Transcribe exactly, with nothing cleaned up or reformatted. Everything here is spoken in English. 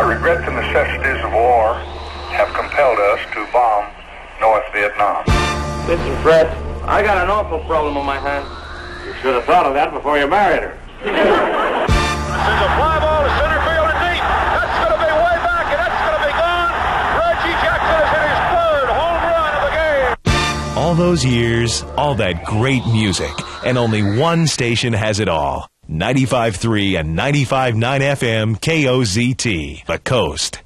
I regret the necessities of war have compelled us to bomb North Vietnam. Listen, Fred, I got an awful problem on my hands. You should have thought of that before you married her. This is a fly ball to center field and deep. That's going to be way back, and that's going to be gone. Reggie Jackson has hit his third home run of the game. All those years, all that great music, and only one station has it all. ninety-five point three and ninety-five point nine F M K O Z T, The Coast.